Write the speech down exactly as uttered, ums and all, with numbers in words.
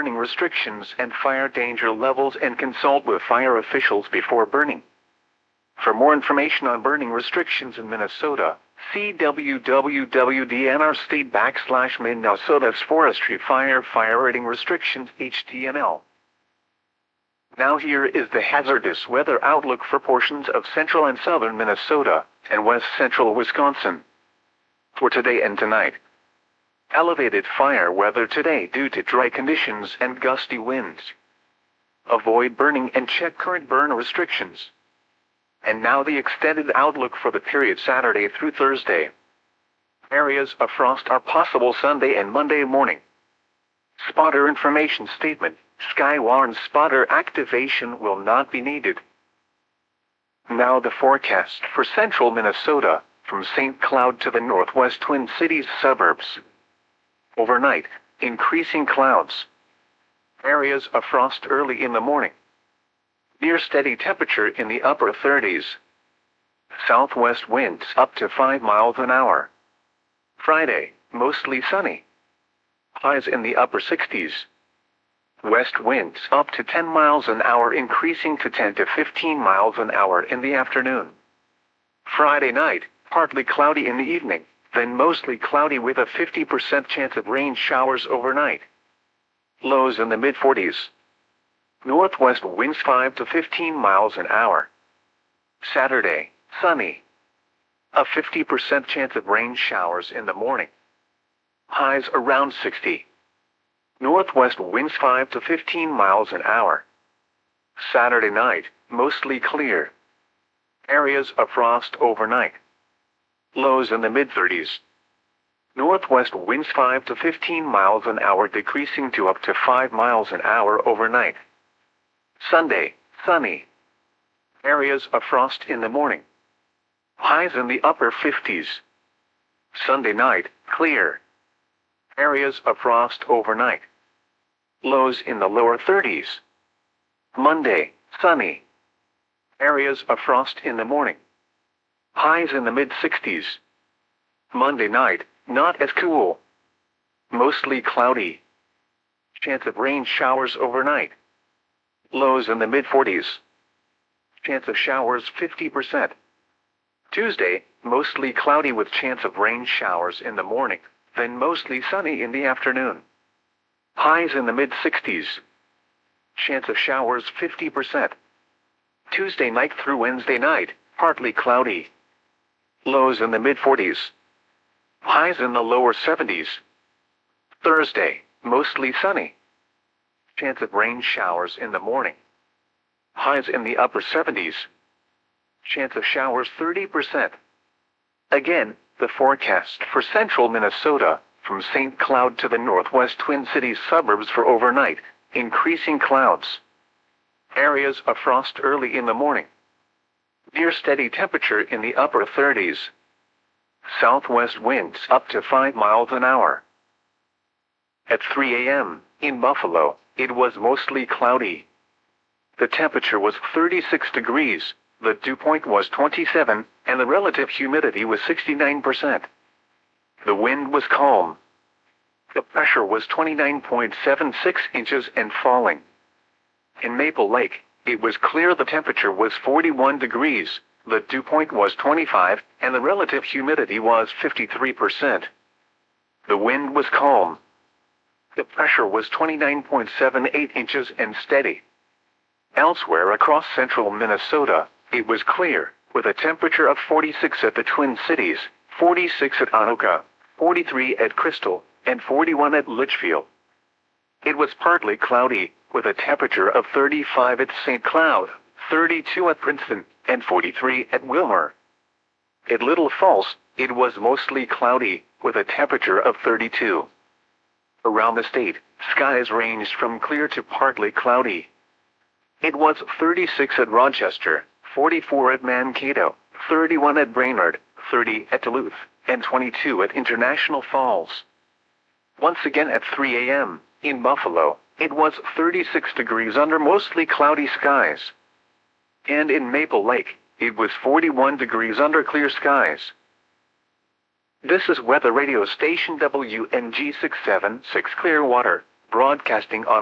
burning restrictions and fire danger levels and consult with fire officials before burning. For more information on burning restrictions in Minnesota, see w w w dot d n r state backslash Minnesota's Forestry Fire Firefighting Restrictions H T M L. Now here is the hazardous weather outlook for portions of central and southern Minnesota and west central Wisconsin. For today and tonight. Elevated fire weather today due to dry conditions and gusty winds. Avoid burning and check current burn restrictions. And now the extended outlook for the period Saturday through Thursday. Areas of frost are possible Sunday and Monday morning. Spotter information statement. Skywarn spotter activation will not be needed. Now the forecast for central Minnesota, from Saint Cloud to the northwest Twin Cities suburbs. Overnight, increasing clouds. Areas of frost early in the morning. Near steady temperature in the upper thirties. Southwest winds up to five miles an hour. Friday, mostly sunny. Highs in the upper sixties. West winds up to ten miles an hour, increasing to ten to fifteen miles an hour in the afternoon. Friday night, partly cloudy in the evening, then mostly cloudy with a fifty percent chance of rain showers overnight. Lows in the mid forties. Northwest winds five to fifteen miles an hour. Saturday, sunny. A fifty percent chance of rain showers in the morning. Highs around sixty. Northwest winds five to fifteen miles an hour. Saturday night, mostly clear. Areas of frost overnight. Lows in the mid thirties. Northwest winds five to fifteen miles an hour, decreasing to up to five miles an hour overnight. Sunday, sunny. Areas of frost in the morning. Highs in the upper fifties. Sunday night, clear. Areas of frost overnight. Lows in the lower thirties. Monday, sunny. Areas of frost in the morning. Highs in the mid sixties. Monday night, not as cool. Mostly cloudy. Chance of rain showers overnight. Lows in the mid forties. Chance of showers fifty percent. Tuesday, mostly cloudy with chance of rain showers in the morning, then mostly sunny in the afternoon. Highs in the mid sixties. Chance of showers fifty percent. Tuesday night through Wednesday night, partly cloudy. Lows in the mid forties. Highs in the lower seventies. Thursday, mostly sunny. Chance of rain showers in the morning. Highs in the upper seventies. Chance of showers thirty percent. Again, the forecast for central Minnesota, from Saint Cloud to the northwest Twin Cities suburbs for overnight, increasing clouds. Areas of frost early in the morning. Near steady temperature in the upper thirties. Southwest winds up to five miles an hour. At three a m, in Buffalo, it was mostly cloudy. The temperature was thirty-six degrees, the dew point was twenty-seven, and the relative humidity was sixty-nine percent. The wind was calm. The pressure was twenty-nine point seven six inches and falling. In Maple Lake, it was clear. The temperature was forty-one degrees, the dew point was twenty-five, and the relative humidity was fifty-three percent. The wind was calm. The pressure was twenty-nine point seven eight inches and steady. Elsewhere across central Minnesota, it was clear, with a temperature of forty-six at the Twin Cities, forty-six at Anoka, forty-three at Crystal, and forty-one at Litchfield. It was partly cloudy, with a temperature of thirty-five at Saint Cloud, thirty-two at Princeton, and forty-three at Wilmer. At Little Falls, it was mostly cloudy, with a temperature of thirty-two. Around the state, skies ranged from clear to partly cloudy. It was thirty-six at Rochester, forty-four at Mankato, thirty-one at Brainerd, thirty at Duluth, and twenty-two at International Falls. Once again at three a m, in Buffalo, it was thirty-six degrees under mostly cloudy skies. And in Maple Lake, it was forty-one degrees under clear skies. This is weather radio station W N G six seven six Clearwater, broadcasting on